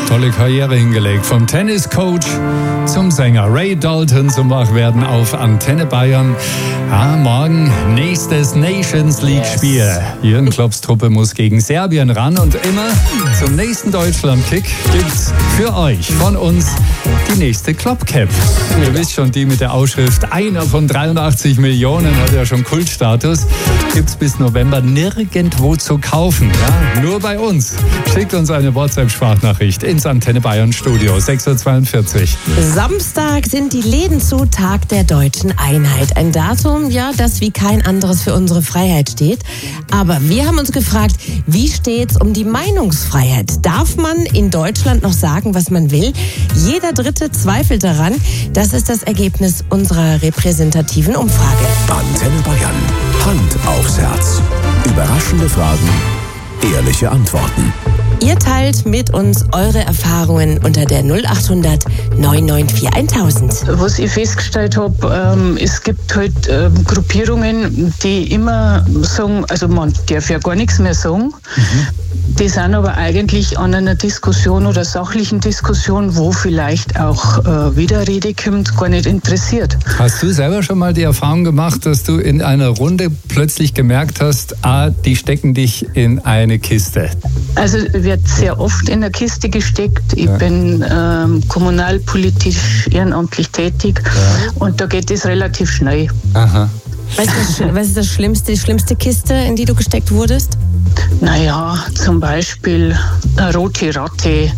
Tolle Karriere hingelegt. Vom Tenniscoach zum Sänger. Ray Dalton zum Wachwerden auf Antenne Bayern. Ja, morgen nächstes Nations League-Spiel. Jürgen Klopps Truppe muss gegen Serbien ran. Und immer zum nächsten Deutschland-Kick gibt's für euch von uns die nächste Klopp-Cap. Ihr wisst schon, die mit der Ausschrift einer von 83 Millionen hat ja schon Kultstatus. Gibt's bis November nirgendwo zu kaufen. Ja, nur bei uns. Schickt uns eine WhatsApp-Sprachnachricht ins Antenne Bayern Studio 6:42 Uhr. Samstag sind die Läden zu, Tag der Deutschen Einheit. Ein Datum, ja, das wie kein anderes für unsere Freiheit steht. Aber wir haben uns gefragt, wie steht's um die Meinungsfreiheit? Darf man in Deutschland noch sagen, was man will? Jeder Dritte zweifelt daran. Das ist das Ergebnis unserer repräsentativen Umfrage. Antenne Bayern. Hand aufs Herz. Überraschende Fragen, ehrliche Antworten. Ihr teilt mit uns eure Erfahrungen unter der 0800 994 1000. Was ich festgestellt habe, es gibt halt Gruppierungen, die immer sagen, also man darf ja gar nichts mehr sagen. Die sind aber eigentlich an einer Diskussion oder sachlichen Diskussion, wo vielleicht auch Widerrede kommt, gar nicht interessiert. Hast du selber schon mal die Erfahrung gemacht, dass du in einer Runde plötzlich gemerkt hast, die stecken dich in eine Kiste? Also wird sehr oft in der Kiste gesteckt. Ich bin kommunalpolitisch ehrenamtlich tätig und da geht es relativ schnell. Aha. Was ist die schlimmste Kiste, in die du gesteckt wurdest? Naja, zum Beispiel eine rote Ratte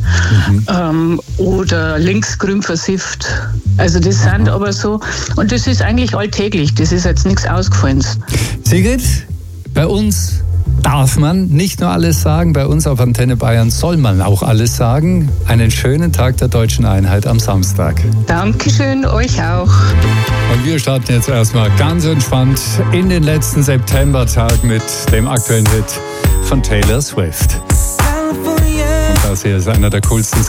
oder linksgrün versifft. Also das sind aber so, und das ist eigentlich alltäglich, das ist jetzt nichts Ausgefallenes. Sigrid, bei uns darf man nicht nur alles sagen, bei uns auf Antenne Bayern soll man auch alles sagen. Einen schönen Tag der Deutschen Einheit am Samstag. Dankeschön, euch auch. Und wir starten jetzt erstmal ganz entspannt in den letzten Septembertag mit dem aktuellen Hit von Taylor Swift. Und das hier ist einer der coolsten Songs.